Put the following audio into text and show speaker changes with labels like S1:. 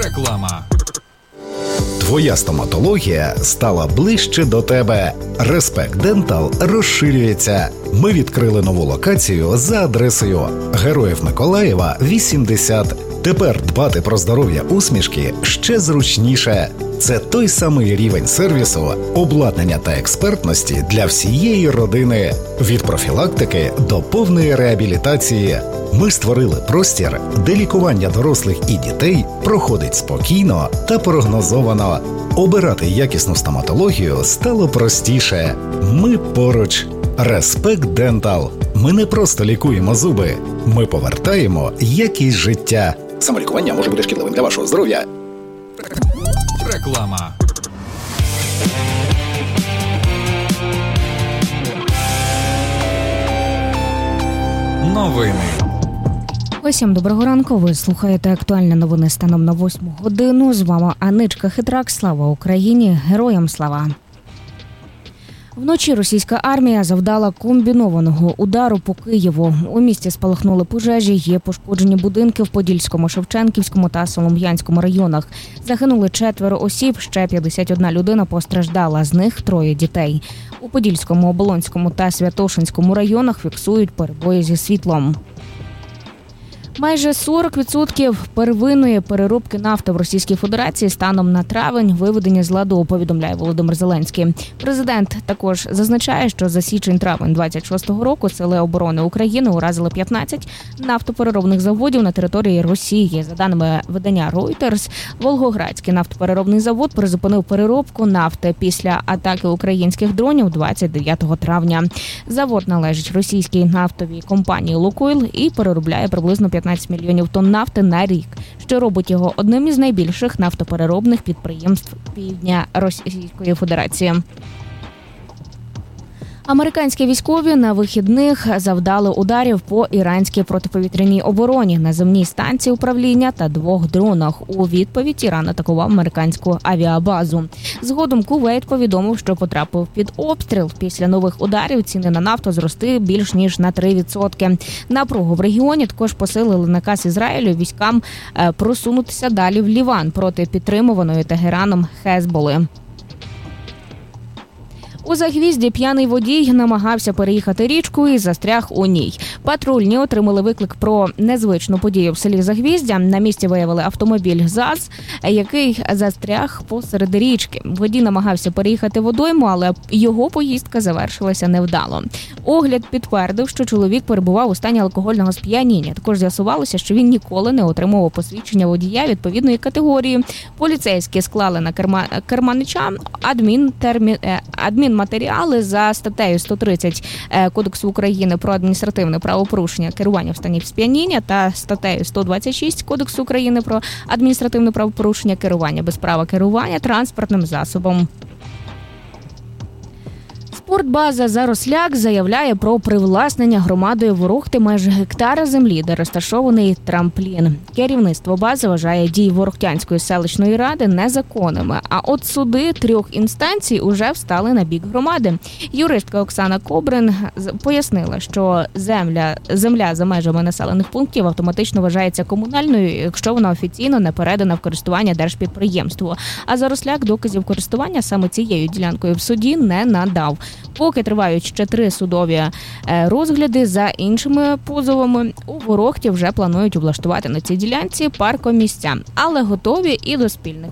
S1: Реклама.
S2: Твоя стоматологія стала ближче до тебе. Респект Дентал розширюється. Ми відкрили нову локацію за адресою Героїв Миколаєва, 80. Тепер дбати про здоров'я усмішки ще зручніше. Це той самий рівень сервісу, обладнання та експертності для всієї родини. Від профілактики до повної реабілітації. Ми створили простір, де лікування дорослих і дітей проходить спокійно та прогнозовано. Обирати якісну стоматологію стало простіше. Ми поруч. Респект Дентал. Ми не просто лікуємо зуби. Ми повертаємо якість життя. Самолікування може бути шкідливим для вашого здоров'я.
S1: Реклама. Новини.
S3: Усім доброго ранку. Ви слухаєте актуальні новини станом на 8 годину. З вами Аничка Хитрак. Слава Україні! Героям слава! Вночі російська армія завдала комбінованого удару по Києву. У місті спалахнули пожежі, є пошкоджені будинки в Подільському, Шевченківському та Солом'янському районах. Загинули 4 осіб, ще 51 людина постраждала, з них 3 дітей. У Подільському, Оболонському та Святошинському районах фіксують перебої зі світлом. Майже 40% первинної переробки нафти в Російській Федерації станом на травень виведені з ладу, повідомляє Володимир Зеленський. Президент також зазначає, що за січень-травень 26-го року Сили оборони України уразили 15 нафтопереробних заводів на території Росії. За даними видання Reuters, Волгоградський нафтопереробний завод призупинив переробку нафти після атаки українських дронів 29 травня. Завод належить російській нафтовій компанії «Лукойл» і переробляє приблизно 15 мільйонів тонн нафти на рік, що робить його одним із найбільших нафтопереробних підприємств півдня Російської Федерації. Американські військові на вихідних завдали ударів по іранській протиповітряній обороні, наземній станції управління та 2 дронах. У відповідь Іран атакував американську авіабазу. Згодом Кувейт повідомив, що потрапив під обстріл. Після нових ударів ціни на нафту зрости більш ніж на 3%. Напругу в регіоні також посилили наказ Ізраїлю військам просунутися далі в Ліван проти підтримуваної Тегераном Хезболи. У Загвізді п'яний водій намагався переїхати річку і застряг у ній. Патрульні отримали виклик про незвичну подію в селі Загвіздя. На місці виявили автомобіль ЗАЗ, який застряг посеред річки. Водій намагався переїхати водойму, але його поїздка завершилася невдало. Огляд підтвердив, що чоловік перебував у стані алкогольного сп'яніння. Також з'ясувалося, що він ніколи не отримував посвідчення водія відповідної категорії. Поліцейські склали на керманича адмінматеріали за статтею 130 Кодексу України про адміністративне правопорушення керування в стані сп'яніння та статтею 126 Кодексу України про адміністративне правопорушення керування без права керування транспортним засобом. Спортбаза «Заросляк» заявляє про привласнення громадою Ворохти майже гектара землі, де розташований трамплін. Керівництво бази вважає дії Ворохтянської селищної ради незаконними, а от суди 3 інстанцій уже встали на бік громади. Юристка Оксана Кобрин пояснила, що земля за межами населених пунктів автоматично вважається комунальною, якщо вона офіційно не передана в користування держпідприємству. А Заросляк доказів користування саме цією ділянкою в суді не надав. Поки тривають ще 3 судові розгляди за іншими позовами, у Ворохті вже планують облаштувати на цій ділянці паркомісця, але готові і до спільних